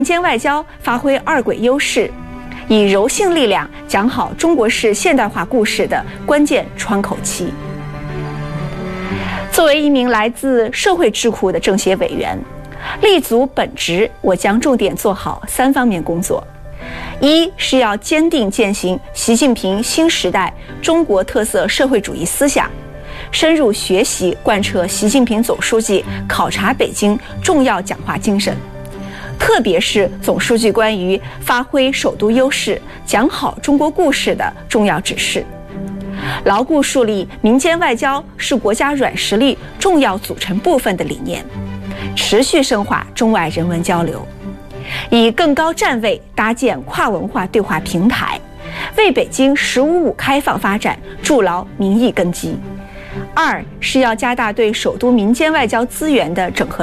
民间外交发挥二轨优势，以柔性力量讲好中国式现代化故事的关键窗口期。作为一名来自社会智库的政协委员，立足本职，我将重点做好3方面工作：一是要坚定践行习近平新时代中国特色社会主义思想，深入学习贯彻习近平总书记考察北京重要讲话精神，特别是总书记关于发挥首都优势、讲好中国故事的重要指示，牢固树立民间外交是国家软实力重要组成部分的理念，持续深化中外人文交流，以更高站位搭建跨文化对话平台，为北京“15+5”开放发展筑牢民意根基。二是要加大对首都民间外交资源的整合